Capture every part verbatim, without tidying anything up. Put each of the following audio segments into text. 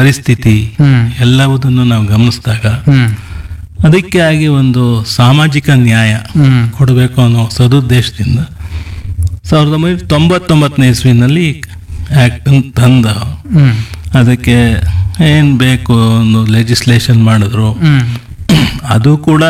ಪರಿಸ್ಥಿತಿ ಹ್ಮ್ ಎಲ್ಲವುದನ್ನು ನಾವು ಗಮನಿಸಿದಾಗ ಹ್ಮ್ ಅದಕ್ಕೆ ಆಗಿ ಒಂದು ಸಾಮಾಜಿಕ ನ್ಯಾಯ ಹ್ಮ್ ಕೊಡಬೇಕು ಅನ್ನೋ ಸದುದ್ದೇಶದಿಂದ ಸಾವಿರದ ಒಂಬೈನೂರ ತೊಂಬತ್ತೊಂಬತ್ತನೇ ಇಸ್ವಿನಲ್ಲಿ ಆ್ಯಕ್ಟ್ ತಂದ ಹ್ಮ್ ಅದಕ್ಕೆ ಏನು ಬೇಕು ಒಂದು ಲೆಜಿಸ್ಲೇಷನ್ ಮಾಡಿದ್ರು. ಹ್ಮ್ ಅದು ಕೂಡ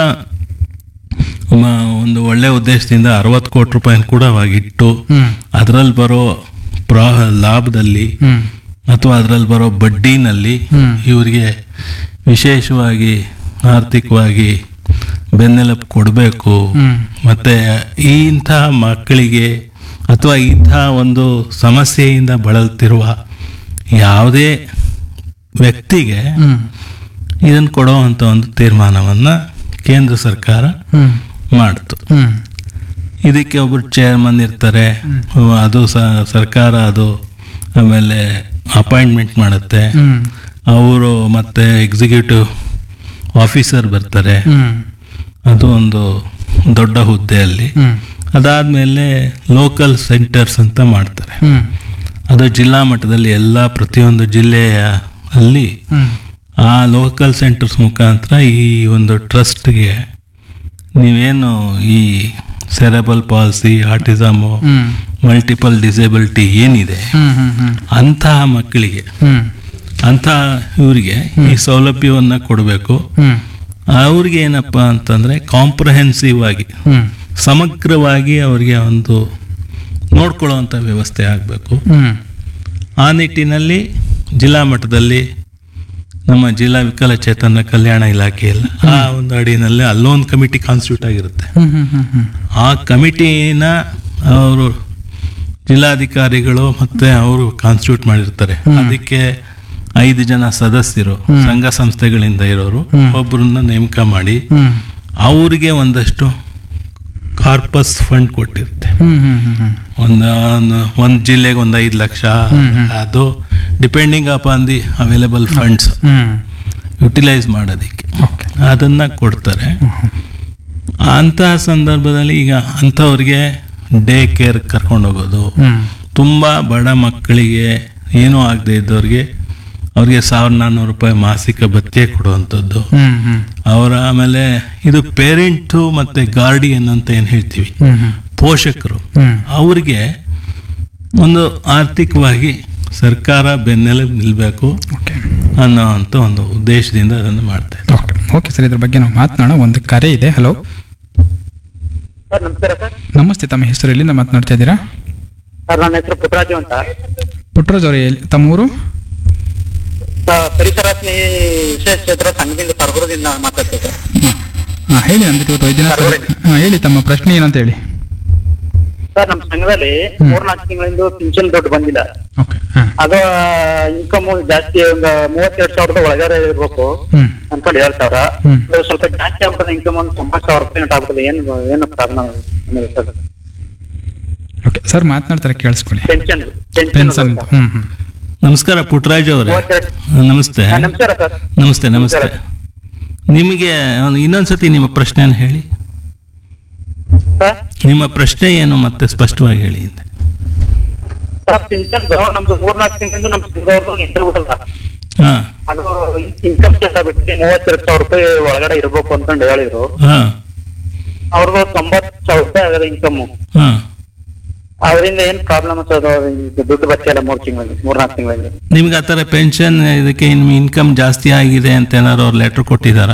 ಮ- ಒಂದು ಒಳ್ಳೆ ಉದ್ದೇಶದಿಂದ ಅರವತ್ತು ಕೋಟಿ ರೂಪಾಯಿನ ಕೂಡ ಅವಾಗಿಟ್ಟು ಹ್ಮ್ ಅದರಲ್ಲಿ ಬರೋ ಪ್ರಾ ಲಾಭದಲ್ಲಿ ಹ್ಮ್ ಅಥವಾ ಅದರಲ್ಲಿ ಬರೋ ಬಡ್ಡಿನಲ್ಲಿ ಹ್ಮ್. ಇವರಿಗೆ ವಿಶೇಷವಾಗಿ ಆರ್ಥಿಕವಾಗಿ ಬೆನ್ನೆಲುಬು ಕೊಡಬೇಕು. ಹ್ಮ್ ಮತ್ತು ಈ ಇಂಥ ಮಕ್ಕಳಿಗೆ ಅಥವಾ ಇಂಥ ಒಂದು ಸಮಸ್ಯೆಯಿಂದ ಬಳಲ್ತಿರುವ ಯಾವುದೇ ವ್ಯಕ್ತಿಗೆ ಹ್ಮ್ ಇದನ್ನು ಕೊಡುವಂಥ ಒಂದು ತೀರ್ಮಾನವನ್ನು ಕೇಂದ್ರ ಸರ್ಕಾರ ಹ್ಮ್ ಮಾಡ್ತು. ಹ್ಮ್ ಇದಕ್ಕೆ ಒಬ್ಬರು ಚೇರ್ಮನ್ ಇರ್ತಾರೆ, ಅದು ಸ ಸರ್ಕಾರ ಅದು ಆಮೇಲೆ ಅಪಾಯಿಂಟ್ಮೆಂಟ್ ಮಾಡುತ್ತೆ. ಹ್ಮ್ ಅವರು ಮತ್ತೆ ಎಕ್ಸಿಕ್ಯೂಟಿವ್ ಆಫೀಸರ್ ಬರ್ತಾರೆ, ಹ್ಮ್ ಅದು ಒಂದು ದೊಡ್ಡ ಹುದ್ದೆಯಲ್ಲಿ. ಹ್ಮ್ ಅದಾದಮೇಲೆ ಲೋಕಲ್ ಸೆಂಟರ್ಸ್ ಅಂತ ಮಾಡ್ತಾರೆ, ಹ್ಮ್ ಅದು ಜಿಲ್ಲಾ ಮಟ್ಟದಲ್ಲಿ ಎಲ್ಲ ಪ್ರತಿಯೊಂದು ಜಿಲ್ಲೆಯ ಅಲ್ಲಿ ಹ್ಮ್ ಆ ಲೋಕಲ್ ಸೆಂಟರ್ಸ್ ಮುಖಾಂತರ ಈ ಒಂದು ಟ್ರಸ್ಟ್ಗೆ ನೀವೇನು ಈ ಸೆರೆಬಲ್ ಪಾಲ್ಸಿ, ಆಟಿಸಮು, ಹ್ಮ್ ಮಲ್ಟಿಪಲ್ ಡಿಸೇಬಿಲಿಟಿ ಏನಿದೆ ಹ್ಮ್ ಹ್ಮ್ ಹ್ಮ್ ಅಂತಹ ಮಕ್ಕಳಿಗೆ ಹ್ಮ್ ಅಂಥ ಇವರಿಗೆ ಈ ಸೌಲಭ್ಯವನ್ನು ಕೊಡಬೇಕು. ಹ್ಮ್ ಅವ್ರಿಗೆ ಏನಪ್ಪ ಅಂತಂದರೆ ಕಾಂಪ್ರಹೆನ್ಸಿವ್ ಆಗಿ ಹ್ಮ್ ಸಮಗ್ರವಾಗಿ ಅವರಿಗೆ ಒಂದು ನೋಡ್ಕೊಳ್ಳುವಂಥ ವ್ಯವಸ್ಥೆ ಆಗಬೇಕು. ಹ್ಮ್ ಆ ನಿಟ್ಟಿನಲ್ಲಿ ಜಿಲ್ಲಾ ಮಟ್ಟದಲ್ಲಿ ನಮ್ಮ ಜಿಲ್ಲಾ ವಿಕಲಚೇತನ ಕಲ್ಯಾಣ ಇಲಾಖೆಯಲ್ಲಿ ಆ ಒಂದು ಅಡಿನಲ್ಲಿ ಅಲ್ಲೊಂದು ಕಮಿಟಿ ಕಾನ್ಸ್ಟಿಟ್ಯೂಟ್ ಆಗಿರುತ್ತೆ. ಹ್ಮ್ ಹ್ಮ್ ಹ್ಮ್ ಹ್ಮ್ ಆ ಕಮಿಟಿನ ಅವರು ಜಿಲ್ಲಾಧಿಕಾರಿಗಳು ಮತ್ತೆ ಅವರು ಕಾನ್ಸ್ಟಿಟ್ಯೂಟ್ ಮಾಡಿರ್ತಾರೆ. ಅದಕ್ಕೆ ಐದು ಜನ ಸದಸ್ಯರು ಸಂಘ ಸಂಸ್ಥೆಗಳಿಂದ ಇರೋರು ಒಬ್ಬರನ್ನ ನೇಮಕ ಮಾಡಿ ಹ್ಮ್ ಅವರಿಗೆ ಒಂದಷ್ಟು ಕಾರ್ಪಸ್ ಫಂಡ್ ಕೊಟ್ಟಿರುತ್ತೆ. ಹ್ಮ್ ಹ್ಮ್ ಹ್ಮ್ ಹ್ಮ್ ಒಂದು ಒಂದು ಜಿಲ್ಲೆಗೆ ಒಂದು ಐದು ಲಕ್ಷ, ಅದು depending upon the available funds hmm utilise ಮಾಡೋದಕ್ಕೆ ಓಕೆ ಅದನ್ನು ಕೊಡ್ತಾರೆ. ಅಂತಹ ಸಂದರ್ಭದಲ್ಲಿ ಈಗ ಅಂಥವ್ರಿಗೆ ಡೇ ಕೇರ್ ಕರ್ಕೊಂಡು ಹೋಗೋದು, ಹ್ಮ್ ತುಂಬ ಬಡ ಮಕ್ಕಳಿಗೆ ಏನೂ ಆಗದೆ ಇದ್ದವ್ರಿಗೆ ಅವ್ರಿಗೆ ಸಾವಿರದ ನಾನ್ನೂರು ರೂಪಾಯಿ ಮಾಸಿಕ ಭತ್ಯೆ ಕೊಡುವಂಥದ್ದು. ಹ್ಮ್ ಹ್ಮ್ ಅವರ ಆಮೇಲೆ ಇದು ಪೇರೆಂಟು ಮತ್ತು ಗಾರ್ಡಿಯನ್ ಅಂತ ಏನು ಹೇಳ್ತೀವಿ, ಹ್ಮ್ ಹ್ಮ್ ಪೋಷಕರು, ಹ್ಮ್ ಅವ್ರಿಗೆ ಒಂದು ಆರ್ಥಿಕವಾಗಿ ಸರ್ಕಾರ ಬೆನ್ನೆಲುಬು ನಿಲ್ಲಬೇಕು ಓಕೆ ಅನ್ನೋ ಅಂಥ ಒಂದು ಉದ್ದೇಶದಿಂದ ಅದನ್ನು ಮಾಡ್ತಾ ಇದ್ದಾರೆ. ಓಕೆ ಓಕೆ ಸರ್, ಇದ್ರ ಬಗ್ಗೆ ನಾವು ಮಾತನಾಡೋಣ. ಒಂದು ಕರೆ ಇದೆ. ಹಲೋ, ಸರ್ ನಮಸ್ಕಾರ ಸರ್. ನಮಸ್ತೆ. ತಮ್ಮ ಹೆಸರು ಎಲ್ಲಿಂದ ಮಾತನಾಡ್ತಾ ಇದ್ದೀರಾ? ಸರ್ ನನ್ನ ಹೆಸರು ಪುಟ್ಟರಾಜು ಅಂತ. ಪುಟ್ಟರಾಜ್ ಅವರೇ, ಎಲ್ಲಿ- ತಮ್ಮ ಊರು? ಸರ್, ಪರಿಸರ ಸ್ನೇಹಿ ವಿಶೇಷ ಕ್ಷೇತ್ರ ಸಂಘದಿಂದ ಕರಗುರದಿಂದ ಮಾತಾಡ್ತೇವೆ ಸರ್. ಹಾಂ ಹೇಳಿ. ಅಂದ್ರೆ ಇವತ್ತು ಐದು ದಿನ ಹಾಂ ಹೇಳಿ, ತಮ್ಮ ಪ್ರಶ್ನೆ ಏನಂತ ಹೇಳಿ. ಸರ್ ನಮ್ಮ ಸಂಘದಲ್ಲಿ ಮೂರ್ನಾಲ್ಕು ತಿಂಗಳಿಂದ ಪಿಂಚಣಿ ದುಡ್ಡು ಬಂದಿಲ್ಲ. ಓಕೆ ಹಾಂ ಅದು ಇನ್ಕಮ್ ಜಾಸ್ತಿ ಒಂದು ಮೂವತ್ತೆರಡು ಸಾವಿರದ ಒಳಗಡೆ ಇರ್ಬೇಕು ಹ್ಮ್ ಅನ್ಕೊಂಡು ಏಳು ಸಾವಿರ ಹ್ಮ್. ಅದು ಸ್ವಲ್ಪ ಜಾಸ್ತಿ ಆಗ್ಬಿಟ್ಟದೆ. ಇನ್ಕಮ್ ಒಂದು ತೊಂಬತ್ತು ಸಾವಿರ ರೂಪಾಯಿ ಉಂಟು ಆಗ್ಬಿಟ್ಟದೆ. ಏನು ಏನು ಕಾರಣ ಅನ್ನೋದು ಸರ್? ಓಕೆ ಸರ್, ಮಾತನಾಡ್ತಾರೆ, ಕೇಳಿಸ್ಕೊಳ್ಳಿ. Pension pension. ಹ್ಮ್ ಹ್ಮ್ ನಮಸ್ಕಾರ ಪುಟ್ಟರಾಜ್ ಅವರೇ. ಮೂವತ್ತೆರಡು ನಮಸ್ತೆ. ನಮಸ್ಕಾರ ಸರ್. ನಮಸ್ತೆ ನಮಸ್ತೆ. ನಿಮಗೆ ಒಂದು ಇನ್ನೊಂದ್ಸತಿ ನಿಮ್ಮ ಪ್ರಶ್ನೆಯನ್ನು ಹೇಳಿ. ಸರ್ ನಿಮ್ಮ ಪ್ರಶ್ನೆ ಏನು ಮತ್ತೆ ಸ್ಪಷ್ಟವಾಗಿ ಹೇಳಿ. ಸರ್ ಪಿಂಚನ್ ನಮ್ದು ಮೂರ್ನಾಲ್ಕು ತಿಂಗಳಿಂದ ನಮ್ಮ ಸಂಘದವ್ರದ್ದು ಎಂಟು ಬಿಟ್ಟಲ್ಲ. ಹಾಂ ಅದು ಇನ್ಕಮ್ ಸ್ಟೇಟ್ ಬಿಟ್ಟು ಮೂವತ್ತೆರಡು ಸಾವಿರ ರೂಪಾಯಿ ಒಳಗಡೆ ಇರ್ಬೇಕು ಅಂತಂದು ಹೇಳಿದ್ರು. ಹಾಂ ಅವ್ರದ್ದು ತೊಂಬತ್ತು ಸಾವಿರ ರೂಪಾಯಿ ಆಗದ ಇನ್ಕಮ್. ಹಾಂ ಅದರಿಂದ ಏನ್ ಪ್ರಾಬ್ಲಮ್ ಅದು ದುಡ್ಡು ಬಚ್ಚಿಲ್ಲ ಮೂರ್ ತಿಂಗಳಲ್ಲಿ ಮೂರ್ನಾಲ್ಕು ತಿಂಗಳಲ್ಲಿ. ನಿಮ್ಗೆ ಆ ಥರ ಪೆನ್ಷನ್ ಇದಕ್ಕೆ ನಿಮ್ಮ ಇನ್ಕಮ್ ಜಾಸ್ತಿ ಆಗಿದೆ ಅಂತ ಏನಾದ್ರು ಅವ್ರು ಲೆಟ್ರ್ ಕೊಟ್ಟಿದ್ದಾರಾ?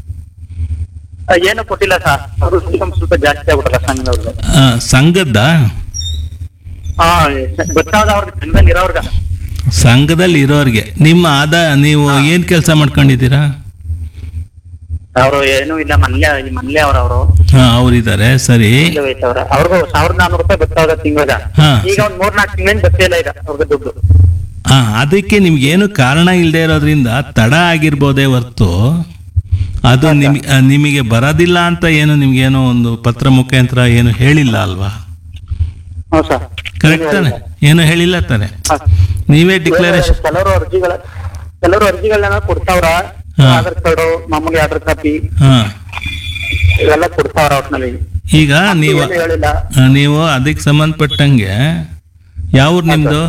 ಏನು ಕೊಟ್ಟಿಲ್ಲ ಸರ್. ಅವ್ರ ಇನ್ಕಮ್ ಸ್ವಲ್ಪ ಜಾಸ್ತಿ ಆಗ್ಬಿಟ್ಟಲ್ಲ ಸಂಘದವ್ರದ್ದು. ಆ, ಸಂಘದ ಹಾ ಗೊತ್ತಾದ ಅವ್ರಿಗೆ ಸಂಘದಲ್ಲಿ ಇರೋರ್ಗ. ಸಂಘದಲ್ಲಿ ಇರೋರಿಗೆ ನಿಮ್ಮ ಆದಾಯ ನೀವು ಏನು ಕೆಲಸ ಮಾಡ್ಕೊಂಡಿದ್ದೀರಾ? ಅವರು ಏನೂ ಇಲ್ಲ, ಮಲ್ಯ ಮಲ್ಯ ಅವ್ರ ಅವರು ಹಾಂ ಅವರಿದ್ದಾರೆ, ಸರಿ. ಅವ್ರ ಅವ್ರಿಗೂ ಸಾವಿರದ ನಾನ್ನೂರು ರೂಪಾಯಿ ಗೊತ್ತಾಗ ತಿಂಗಳ. ಹಾ. ಈಗ ಒಂದ್ ಮೂರ್ನಾಲ್ಕು ತಿಂಗಳಿಂದ ಗೊತ್ತಿಲ್ಲ ಈಗ ಅವ್ರಿಗೆ ದುಡ್ಡು. ಹಾಂ ಅದಕ್ಕೆ ನಿಮ್ಗೇನು ಕಾರಣ ಇಲ್ಲದೆ ಇರೋದ್ರಿಂದ ತಡ ಆಗಿರ್ಬೋದೇ ಹೊರ್ತು ಅದು ನಿಮ್ ನಿಮಗೆ ಬರೋದಿಲ್ಲ ಅಂತ ಏನು ನಿಮ್ಗೇನೋ ಒಂದು ಪತ್ರ ಮುಖಾಂತರ ಏನು ಹೇಳಿಲ್ಲ ಅಲ್ವಾ? ಹ್ಞೂ ಸರ್. ಕರೆಕ್ಟ್ ತಾನೆ? ಏನು ಹೇಳಿಲ್ಲ ತಾನೆ? ನೀವೇ ಡಿಕ್ಲರೇಷನ್ ಕೆಲವರು ಅರ್ಜಿಗಳ ಕೆಲವರು ಅರ್ಜಿಗಳನ್ನ ಕೊಡ್ತಾವ್ರ. ಹಾ. ಆಧಾರ್ ಕಾರ್ಡು, ಮಾಮೂಲಿ ಆಧಾರ್ ಕಾಪಿ ಹಾಂ ಇವೆಲ್ಲ ಕೊಡ್ತಾವ್ರ ಒಟ್ನಲ್ಲಿ. ಈಗ ನೀವು ಏನು ಹೇಳಿಲ್ಲ. ನೀವು ಅದಕ್ಕೆ ಸಂಬಂಧಪಟ್ಟಂಗೆ ಯಾವ ನಿಮ್ದು